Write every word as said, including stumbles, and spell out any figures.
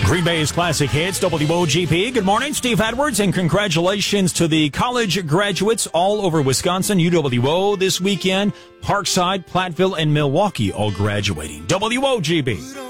Green Bay's Classic Hits, W O G P. Good morning, Steve Edwards, and congratulations to the college graduates all over Wisconsin, U W O this weekend. Parkside, Platteville, and Milwaukee all graduating. W O G P.